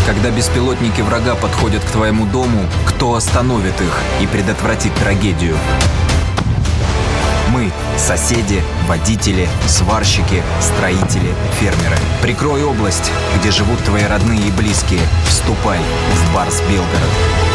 Когда беспилотники врага подходят к твоему дому, кто остановит их и предотвратит трагедию? Мы – соседи, водители, сварщики, строители, фермеры. Прикрой область, где живут твои родные и близкие. Вступай в Барс Белгород.